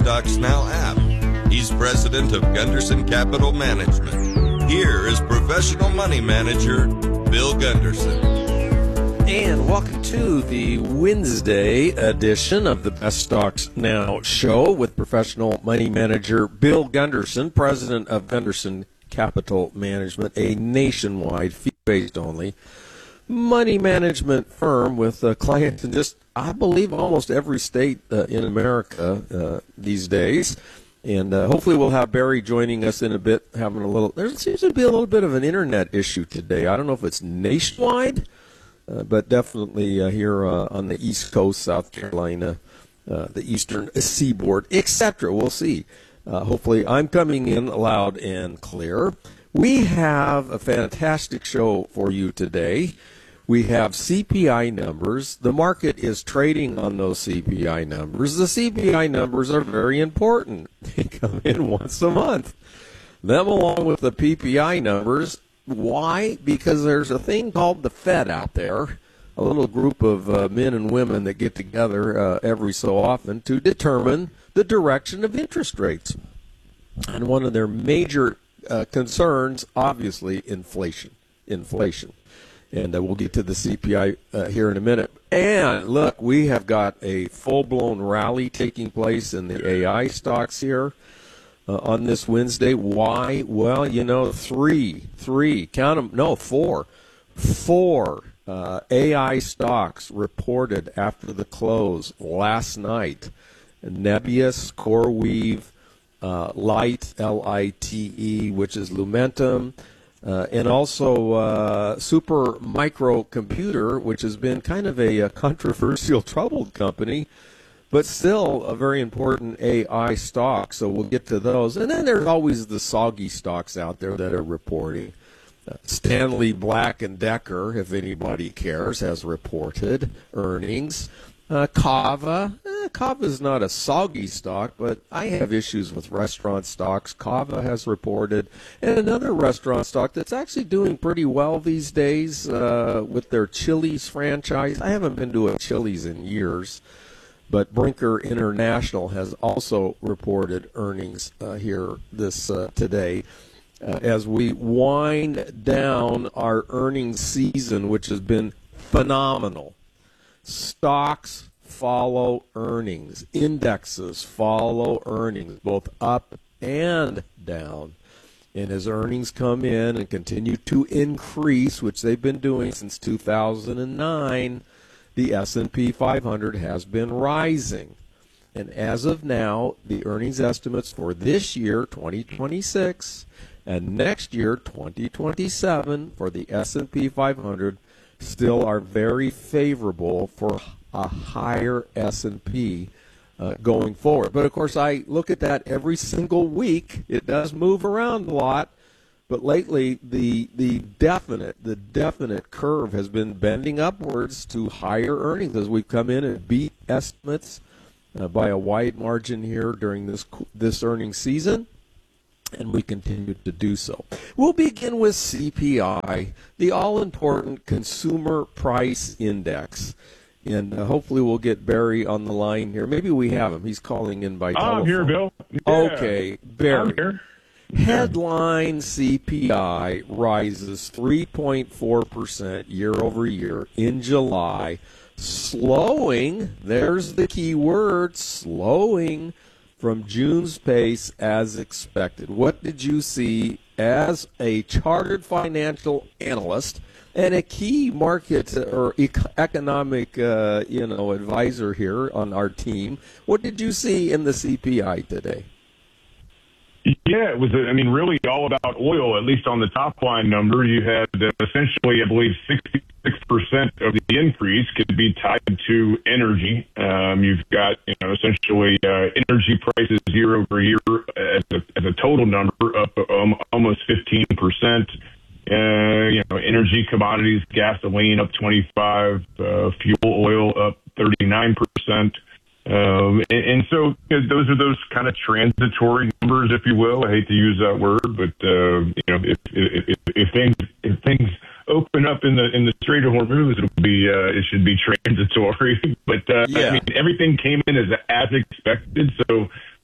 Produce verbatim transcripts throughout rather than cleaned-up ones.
Stocks Now app. He's president of Gunderson Capital Management. Here is professional money manager Bill Gunderson. And welcome to the Wednesday edition of the Best Stocks Now show with professional money manager Bill Gunderson, president of Gunderson Capital Management, a nationwide, fee-based only money management firm with uh, clients in just, I believe, almost every state uh, in America uh, these days. And uh, hopefully we'll have Barry joining us in a bit, having a little, there seems to be a little bit of an internet issue today. I don't know if it's nationwide, uh, but definitely uh, here uh, on the East Coast, South Carolina, uh, the Eastern Seaboard, et cetera. We'll see. Uh, hopefully I'm coming in loud and clear. We have a fantastic show for you today. We have C P I numbers. The market is trading on those C P I numbers. The C P I numbers are very important. They come in once a month. Them along with the P P I numbers. Why? Because there's a thing called the Fed out there, a little group of uh, men and women that get together uh, every so often to determine the direction of interest rates. And one of their major uh, concerns, obviously, inflation. Inflation. And uh, we'll get to the C P I uh, here in a minute. And look, we have got a full-blown rally taking place in the A I stocks here uh, on this Wednesday. Why? Well, you know, three, three, count them, no, four, four uh, A I stocks reported after the close last night. Nebius, CoreWeave, uh, Light, L I T E, which is Lumentum, Uh, and also uh, Super Microcomputer, which has been kind of a, a controversial, troubled company, but still a very important A I stock. So we'll get to those. And then there's always the soggy stocks out there that are reporting. Uh, Stanley Black and Decker, if anybody cares, has reported earnings. Uh, Kava, eh, Kava is not a soggy stock, but I have issues with restaurant stocks. Kava has reported, and another restaurant stock that's actually doing pretty well these days uh, with their Chili's franchise. I haven't been to a Chili's in years, but Brinker International has also reported earnings uh, here this uh, today. Uh, as we wind down our earnings season, which has been phenomenal. Stocks follow earnings. Indexes follow earnings, both up and down. And as earnings come in and continue to increase, which they've been doing since two thousand nine, the S and P five hundred has been rising. And as of now, the earnings estimates for this year, twenty twenty-six, and next year, twenty twenty-seven, for the S and P five hundred still are very favorable for a higher S and P uh, going forward. But, of course, I look at that every single week. It does move around a lot. But lately, the the definite the definite curve has been bending upwards to higher earnings as we've come in and beat estimates uh, by a wide margin here during this this earnings season. And we continue to do so. We'll begin with C P I, the all-important Consumer Price Index. And uh, hopefully we'll get Barry on the line here. Maybe we have him. He's calling in by telephone. I'm here, Bill. Yeah. Okay, Barry. I'm here. Headline C P I rises three point four percent year over year in July, slowing, there's the key word, slowing from June's pace as expected. What did you see as a chartered financial analyst and a key market or economic uh, you know, advisor here on our team? What did you see in the C P I today? Yeah, it was, I mean, really all about oil, at least on the top line number. You had uh, essentially, I believe, sixty-six percent of the increase could be tied to energy. Um, you've got, you know, essentially uh, energy prices year over year as a, as a total number up um, almost fifteen percent. Uh, you know, energy commodities, gasoline up twenty-five, uh, fuel oil up thirty-nine percent. Um, and, and so you know, those are those kind of transitory numbers, if you will. I hate to use that word, but uh, you know, if, if, if, if things if things open up in the in the Strait of Hormuz, it'll be uh, it should be transitory. But uh, yeah. I mean, everything came in as as expected. So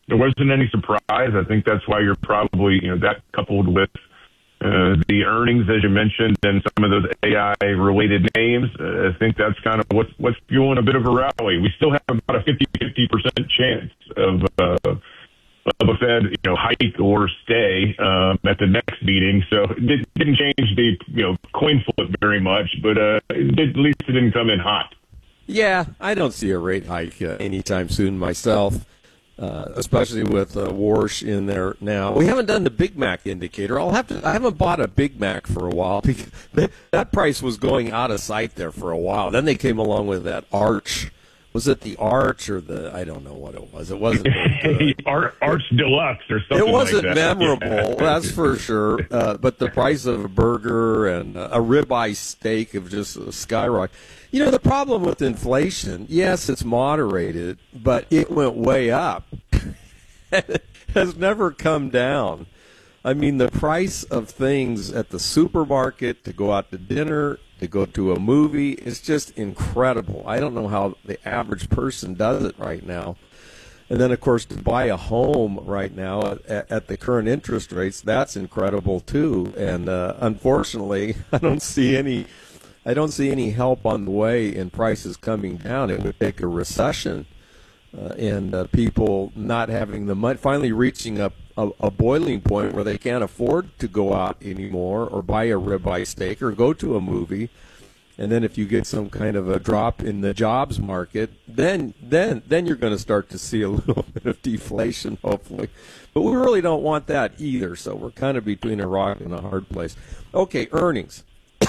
there wasn't any surprise. I think that's why you're probably, you know, that coupled with uh, the earnings, as you mentioned, and some of those A I-related names, uh, I think that's kind of what's, what's fueling a bit of a rally. We still have about a fifty percent chance of uh, of a Fed, you know, hike or stay um, at the next meeting. So it didn't change the, you know, coin flip very much, but uh, it did, at least it didn't come in hot. Yeah, I don't see a rate hike uh, anytime soon myself. Uh, especially with uh, Warsh in there now. We haven't done the Big Mac indicator. I'll have to. I haven't bought a Big Mac for a while because that price was going out of sight there for a while. Then they came along with that Arch. Was it the Arch or the? I don't know what it was. It wasn't Arch, Arch Deluxe or something. It wasn't like that. memorable, that's for sure. Uh, but the price of a burger and a ribeye steak have just skyrocketed. You know, the problem with inflation, yes, it's moderated, but it went way up. It has never come down. I mean, the price of things at the supermarket, to go out to dinner, to go to a movie, is just incredible. I don't know how the average person does it right now. And then, of course, to buy a home right now at, at the current interest rates, that's incredible, too. And uh, unfortunately, I don't see any... I don't see any help on the way in prices coming down. It would take a recession uh, and uh, people not having the money, finally reaching a, a, a boiling point where they can't afford to go out anymore or buy a ribeye steak or go to a movie. And then if you get some kind of a drop in the jobs market, then then then you're going to start to see a little bit of deflation, hopefully. But we really don't want that either, so we're kind of between a rock and a hard place. Okay, earnings.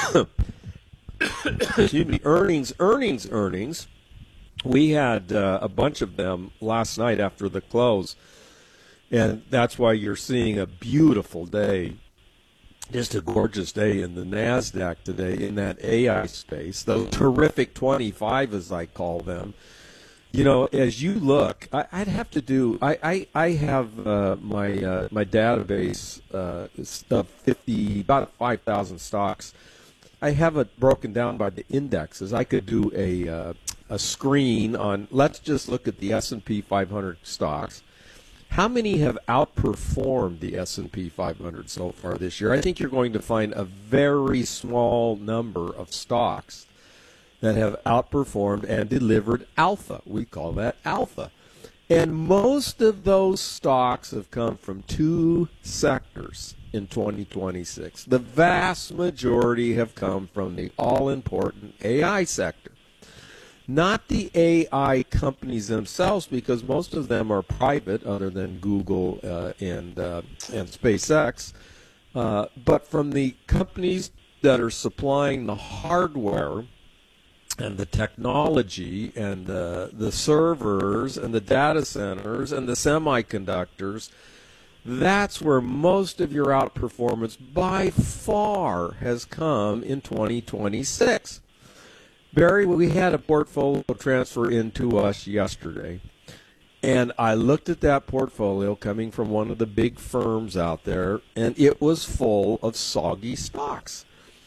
Excuse me, earnings, earnings, earnings. We had uh, a bunch of them last night after the close, and that's why you're seeing a beautiful day, just a gorgeous day in the NASDAQ today in that A I space, the terrific twenty-five, as I call them. You know, as you look, I, I'd have to do. I I, I have uh, my uh, my database uh, of fifty, about five thousand stocks. I have it broken down by the indexes. I could do a uh, a screen on, let's just look at the S and P five hundred stocks. How many have outperformed the S and P five hundred so far this year? I think you're going to find a very small number of stocks that have outperformed and delivered alpha. We call that alpha. And most of those stocks have come from two sectors in twenty twenty-six. The vast majority have come from the all-important A I sector. Not the A I companies themselves, because most of them are private, other than Google uh, and, uh, and SpaceX, uh, but from the companies that are supplying the hardware and the technology and uh, the servers and the data centers and the semiconductors. That's where most of your outperformance by far has come in twenty twenty-six. Barry, we had a portfolio transfer into us yesterday, and I looked at that portfolio coming from one of the big firms out there, and it was full of soggy stocks.